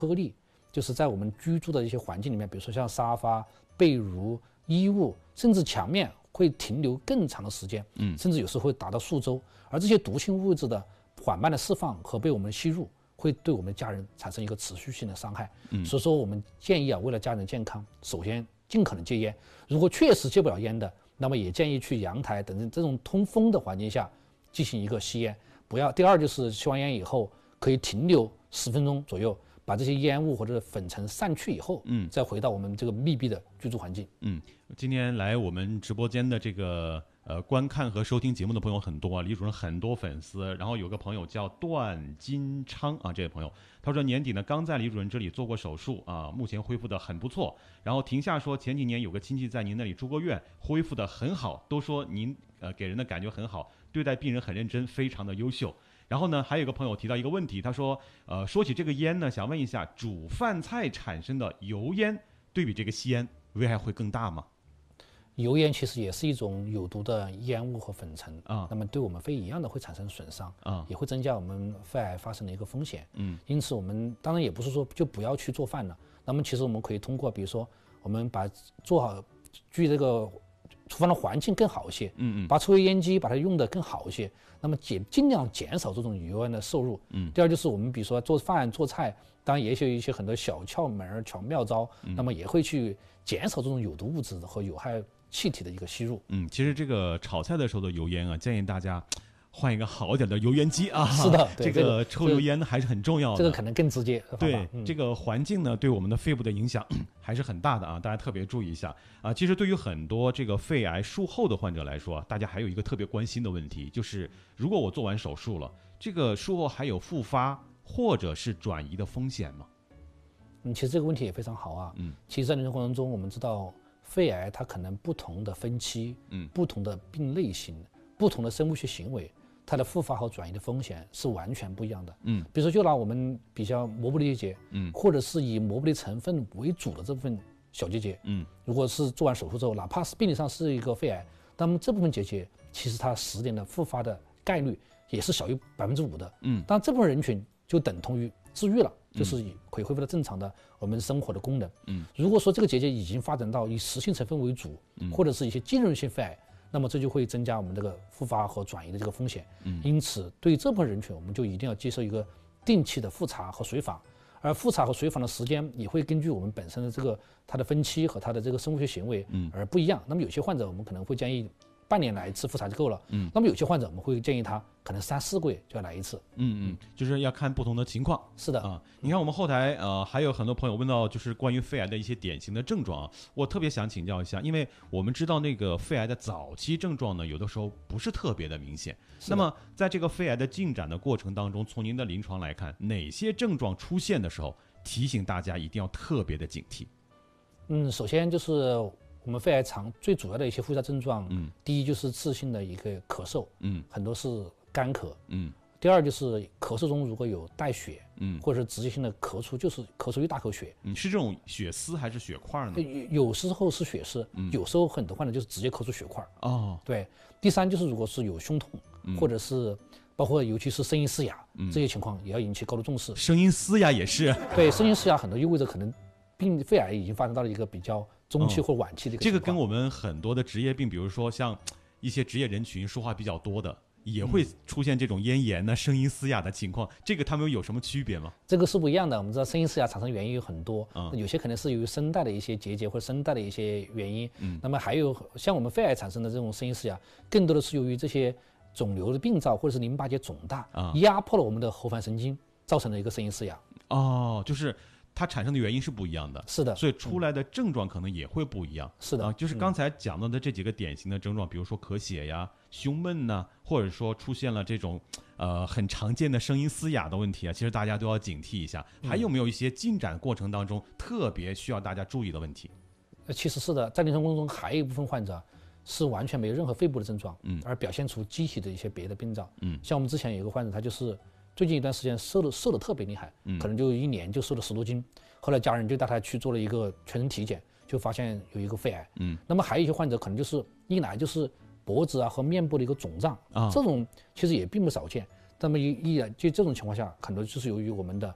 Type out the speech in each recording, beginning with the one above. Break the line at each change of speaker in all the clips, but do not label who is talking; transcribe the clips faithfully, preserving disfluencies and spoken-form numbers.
颗粒，就是在我们居住的一些环境里面，比如说像沙发、被褥、衣物，甚至墙面会停留更长的时间，嗯，甚至有时候会达到数周。而这些毒性物质的缓慢的释放和被我们吸入，会对我们家人产生一个持续性的伤害。嗯，所以说我们建议啊，为了家人健康，首先尽可能戒烟。如果确实戒不了烟的，那么也建议去阳台等这种通风的环境下进行一个吸烟。不要。第二就是吸完烟以后可以停留十分钟左右。把这些烟雾或者粉尘散去以后，嗯，再回到我们这个密闭的居住环境。
嗯，今天来我们直播间的这个呃观看和收听节目的朋友很多啊，李主任很多粉丝。然后有个朋友叫段金昌啊，这位朋友他说年底呢刚在李主任这里做过手术啊，目前恢复的很不错。然后庭下说前几年有个亲戚在您那里住过院，恢复的很好，都说您呃给人的感觉很好，对待病人很认真，非常的优秀。然后呢，还有一个朋友提到一个问题，他说，呃，说起这个烟呢，想问一下，煮饭菜产生的油烟，对比这个吸烟危害会更大吗？
油烟其实也是一种有毒的烟雾和粉尘啊，那么对我们肺一样的会产生损伤啊，也会增加我们肺癌发生的一个风险。嗯，因此我们当然也不是说就不要去做饭了，那么其实我们可以通过，比如说我们把做好距这个厨房的环境更好一些，嗯嗯，把抽油烟机把它用得更好一些，那么减尽量减少这种油烟的摄入。嗯，第二就是我们比如说做饭做菜，当然也有一些很多小窍门、小妙招，嗯、那么也会去减少这种有毒物质和有害气体的一个吸入。
嗯，其实这个炒菜的时候的油烟啊，建议大家换一个好一点的油烟机啊。
是的，
这个抽油烟还是很重要的。
这个可能更直接。
对、
嗯，
这个环境呢，对我们的肺部的影响还是很大的啊，大家特别注意一下啊。其实对于很多这个肺癌术后的患者来说，大家还有一个特别关心的问题，就是如果我做完手术了，这个术后还有复发或者是转移的风险吗？
嗯，其实这个问题也非常好啊。嗯，其实在临床过程中，我们知道肺癌它可能不同的分期，嗯，不同的病类型，不同的生物学行为，它的复发和转移的风险是完全不一样的。嗯，比如说就拿我们比较膜部的结节，嗯，或者是以膜部的成分为主的这部分小结节，嗯，如果是做完手术之后，哪怕是病理上是一个肺癌，那么这部分结节其实它十年的复发的概率也是小于百分之五的。嗯，当然这部分人群就等同于治愈了。就是可以恢复到正常的我们生活的功能。嗯，如果说这个结节已经发展到以实性成分为主，嗯，或者是一些浸润性肺癌，那么这就会增加我们这个复发和转移的这个风险。嗯，因此对这部分人群，我们就一定要接受一个定期的复查和随访，而复查和随访的时间也会根据我们本身的这个它的分期和它的这个生物学行为而不一样。嗯，那么有些患者我们可能会建议半年来一次复查就够了。嗯，那么有些患者我们会建议他可能三四个月就要来一次。
嗯嗯，就是要看不同的情况。
是的
啊，你看我们后台呃还有很多朋友问到就是关于肺癌的一些典型的症状啊，我特别想请教一下，因为我们知道那个肺癌的早期症状呢，有的时候不是特别的明显。那么在这个肺癌的进展的过程当中，从您的临床来看，哪些症状出现的时候，提醒大家一定要特别的警惕？
嗯，首先就是我们肺癌常最主要的一些复杂症状，嗯，第一就是次性的一个咳嗽，嗯，很多是干咳，嗯，第二就是咳嗽中如果有带血，嗯，或者是直接性的咳出，就是咳出一大口血，
嗯，是这种血丝还是血块呢？
有有时候是血丝，嗯，有时候很多患者就是直接咳出血块。哦，对。第三就是如果是有胸痛，嗯，或者是包括尤其是声音嘶哑，嗯，这些情况也要引起高度重视。
声音嘶哑也是？
对，声音嘶哑很多意味着可能病肺癌已经发展到了一个比较中期或晚期的一个、
嗯、这个跟我们很多的职业病，比如说像一些职业人群说话比较多的，也会出现这种咽炎呢、声音嘶哑的情况。这个他们有什么区别吗？
这个是不一样的。我们知道声音嘶哑产生原因有很多，嗯，有些可能是由于声带的一些结节或者声带的一些原因，嗯，那么还有像我们肺癌产生的这种声音嘶哑，更多的是由于这些肿瘤的病灶或者是淋巴结肿大，啊，压迫了我们的喉返神经，造成了一个声音嘶哑。
哦，就是它产生的原因是不一样的。
是的，
所以出来的症状可能也会不一样。
是的，
啊，就是刚才讲到的这几个典型的症状，比如说咳血呀、胸闷呐，或者说出现了这种呃很常见的声音嘶哑的问题啊，其实大家都要警惕一下。还有没有一些进展过程当中特别需要大家注意的问题？
呃，其实是的，在临床过程中还有一部分患者是完全没有任何肺部的症状，嗯，而表现出机体的一些别的病灶，嗯，像我们之前有一个患者，他就是最近一段时间瘦的瘦的特别厉害，嗯，可能就一年就瘦了十多斤，后来家人就带他去做了一个全身体检，就发现有一个肺癌，嗯，那么还有一些患者可能就是一来就是脖子啊和面部的一个肿胀啊，这种其实也并不少见，那么一一来就这种情况下，很多就是由于我们的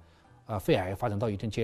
啊肺癌发展到一定阶